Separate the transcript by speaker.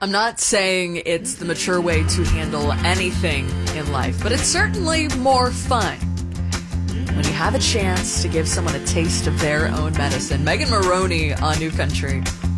Speaker 1: I'm not saying it's the mature way to handle anything in life, but it's certainly more fun when you have a chance to give someone a taste of their own medicine. Megan Maroney on New Country.